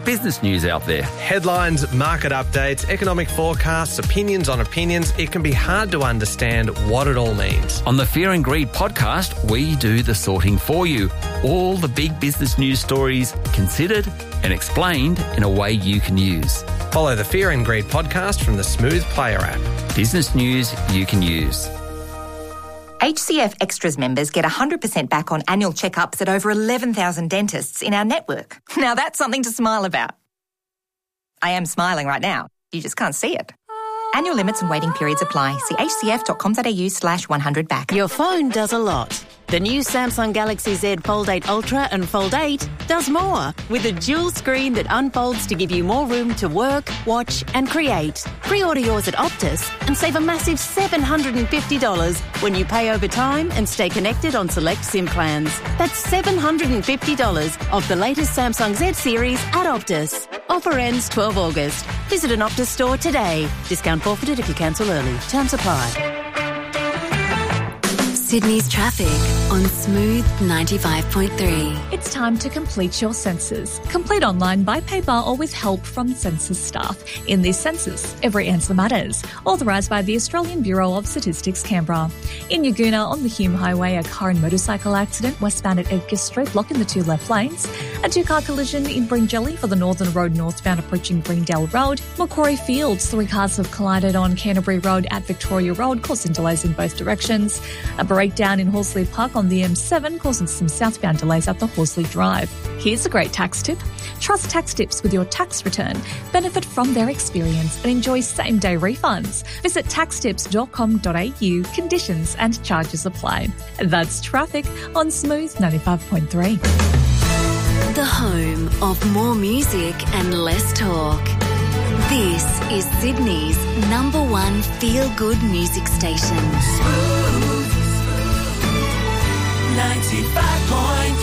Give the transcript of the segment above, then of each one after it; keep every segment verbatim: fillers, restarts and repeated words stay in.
business news out there. Headlines, market updates, economic forecasts, opinions on opinions. It can be hard to understand what it all means. On the Fear and Greed podcast, we do the sorting for you. All the big business news stories considered and explained in a way you can use. Follow the Fear and Greed podcast from the Smooth Player app. Business news you can use. H C F Extras members get one hundred percent back on annual checkups at over eleven thousand dentists in our network. Now that's something to smile about. I am smiling right now. You just can't see it. Annual limits and waiting periods apply. See hcf.com.au slash 100 back. Your phone does a lot. The new Samsung Galaxy Z Fold eight Ultra and Fold eight does more, with a dual screen that unfolds to give you more room to work, watch and create. Pre-order yours at Optus and save a massive seven hundred fifty dollars when you pay over time and stay connected on select SIM plans. That's seven hundred fifty dollars off the latest Samsung Z series at Optus. Offer ends twelfth of August. Visit an Optus store today. Discount forfeited if you cancel early. Terms apply. Sydney's traffic on Smooth ninety-five point three. It's time to complete your census. Complete online by paper or with help from census staff. In this census, every answer matters. Authorised by the Australian Bureau of Statistics, Canberra. In Yagoona, on the Hume Highway, a car and motorcycle accident westbound at Edgar Street, blocking the two left lanes. A two-car collision in Bringelly for the Northern Road northbound approaching Greendale Road. Macquarie Fields, three cars have collided on Canterbury Road at Victoria Road, causing delays in both directions. A breakdown in Horsley Park on the M seven, causing some southbound delays at the Horsley Drive. Here's a great tax tip. Trust Tax Tips with your tax return. Benefit from their experience and enjoy same-day refunds. Visit tax tips dot com dot a u. Conditions and charges apply. That's traffic on Smooth ninety-five point three. The home of more music and less talk. This is Sydney's number one feel-good music station. Smooth ninety-five point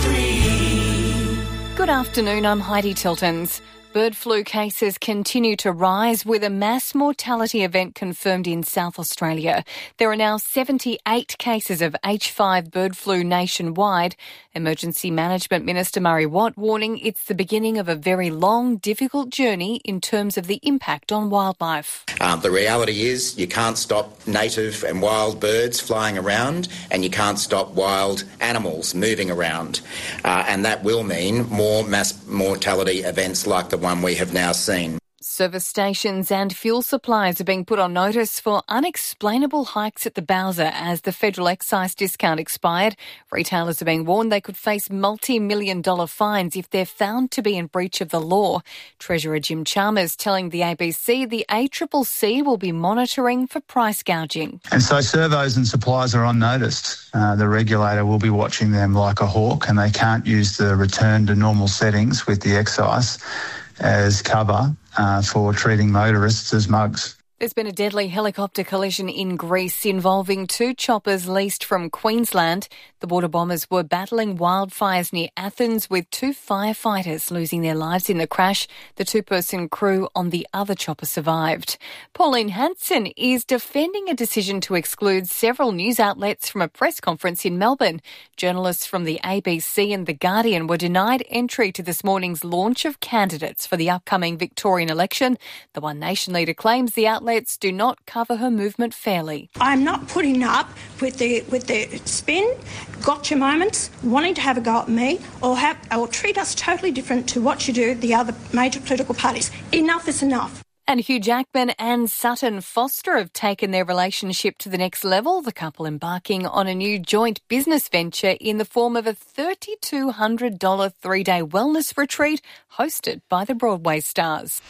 three. Good afternoon, I'm Heidi Tiltons. Bird flu cases continue to rise with a mass mortality event confirmed in South Australia. There are now seventy-eight cases of H five bird flu nationwide. Emergency Management Minister Murray Watt warning it's the beginning of a very long, difficult journey in terms of the impact on wildlife. Uh, the reality is you can't stop native and wild birds flying around and you can't stop wild animals moving around. Uh, and that will mean more mass mortality events like the one we have now seen. Service stations and fuel suppliers are being put on notice for unexplainable hikes at the Bowser as the federal excise discount expired. Retailers are being warned they could face multi-million dollar fines if they're found to be in breach of the law. Treasurer Jim Chalmers telling the A B C the A C C C will be monitoring for price gouging. And so servos and suppliers are on notice. Uh, the regulator will be watching them like a hawk, and they can't use the return to normal settings with the excise as cover uh, for treating motorists as mugs. There's been a deadly helicopter collision in Greece involving two choppers leased from Queensland. The border bombers were battling wildfires near Athens with two firefighters losing their lives in the crash. The two-person crew on the other chopper survived. Pauline Hanson is defending a decision to exclude several news outlets from a press conference in Melbourne. Journalists from the A B C and The Guardian were denied entry to this morning's launch of candidates for the upcoming Victorian election. The One Nation leader claims the outlet Outlets do not cover her movement fairly. I'm not putting up with the with the spin, gotcha moments, wanting to have a go at me, or have or treat us totally different to what you do the other major political parties. Enough is enough. And Hugh Jackman and Sutton Foster have taken their relationship to the next level, the couple embarking on a new joint business venture in the form of a three thousand two hundred dollars three-day wellness retreat hosted by the Broadway stars.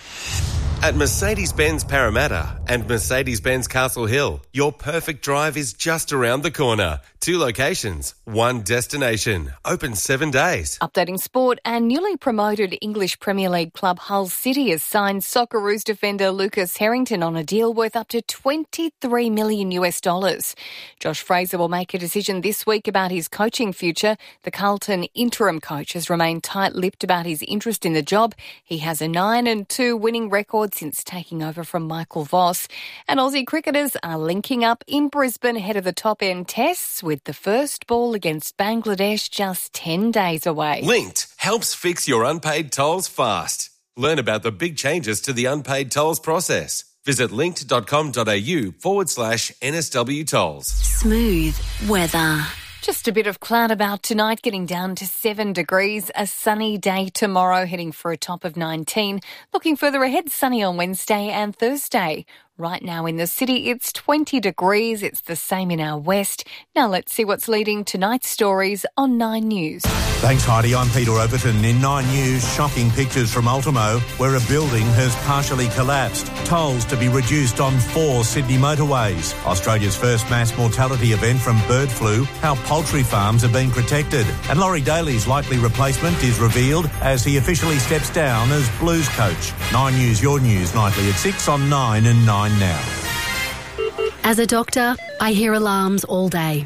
At Mercedes-Benz Parramatta and Mercedes-Benz Castle Hill, your perfect drive is just around the corner. Two locations, one destination, open seven days. Updating sport, and newly promoted English Premier League club Hull City has signed Socceroos defender Lucas Harrington on a deal worth up to twenty-three million US dollars. Josh Fraser will make a decision this week about his coaching future. The Carlton interim coach has remained tight-lipped about his interest in the job. He has a nine and two winning record since taking over from Michael Voss. And Aussie cricketers are linking up in Brisbane ahead of the top-end tests, with the first ball against Bangladesh just ten days away. Linked helps fix your unpaid tolls fast. Learn about the big changes to the unpaid tolls process. Visit linked.com.au forward slash NSW tolls. Smooth weather. Just a bit of cloud about tonight, getting down to seven degrees. A sunny day tomorrow, heading for a top of nineteen. Looking further ahead, sunny on Wednesday and Thursday. Right now in the city, it's twenty degrees. It's the same in our west. Now let's see what's leading tonight's stories on Nine News. Thanks, Heidi. I'm Peter Overton. In Nine News, shocking pictures from Ultimo, where a building has partially collapsed. Tolls to be reduced on four Sydney motorways. Australia's first mass mortality event from bird flu. How poultry farms are being protected. And Laurie Daly's likely replacement is revealed as he officially steps down as Blues coach. Nine News, your news, nightly at six on nine and nine now. As a doctor, I hear alarms all day.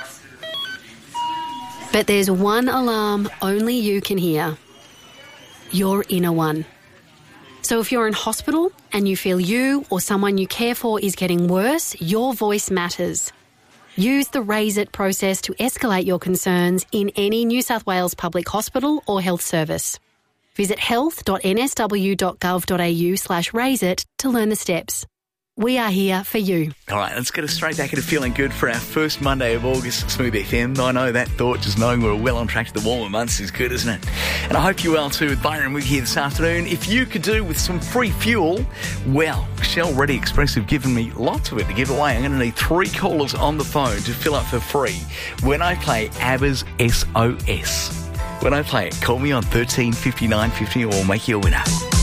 But there's one alarm only you can hear. Your inner one. So if you're in hospital and you feel you or someone you care for is getting worse, your voice matters. Use the Raise It process to escalate your concerns in any New South Wales public hospital or health service. Visit health.nsw.gov.au slash raise it to learn the steps. We are here for you. All right, let's get us straight back into feeling good for our first Monday of August, Smooth F M. I know that thought, just knowing we're well on track to the warmer months is good, isn't it? And I hope you are too with Byron Wig here this afternoon. If you could do with some free fuel, well, Shell Ready Express have given me lots of it to give away. I'm going to need three callers on the phone to fill up for free when I play ABBA's S O S. When I play it, call me on thirteen fifty-nine fifty or we'll make you a winner.